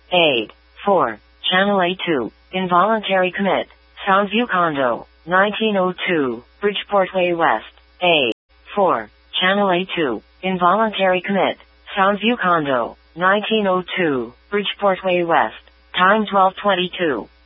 8. 4. Channel A2. Involuntary commit. Soundview Condo. 1902. Bridgeport Way West. 8. 4. Channel A2. Involuntary commit. Soundview Condo. 1902. Bridgeport Way West. Time 12:22.